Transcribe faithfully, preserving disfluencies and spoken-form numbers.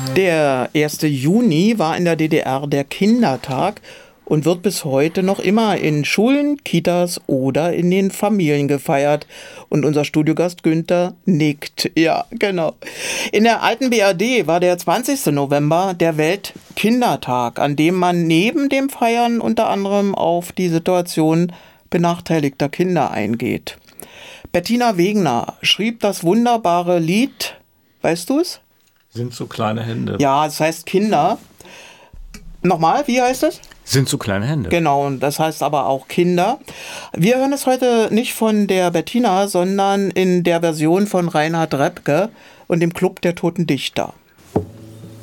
Der erste Juni war in der D D R der Kindertag und wird bis heute noch immer in Schulen, Kitas oder in den Familien gefeiert. Und unser Studiogast Günther nickt. Ja, genau. In der alten B R D war der zwanzigste November der Weltkindertag, an dem man neben dem Feiern unter anderem auf die Situation benachteiligter Kinder eingeht. Bettina Wegner schrieb das wunderbare Lied, weißt du es? Sind so kleine Hände. Ja, es heißt Kinder. Nochmal, wie heißt es? Sind so kleine Hände. Genau, und das heißt aber auch Kinder. Wir hören es heute nicht von der Bettina, sondern in der Version von Reinhard Repke und dem Club der Toten Dichter.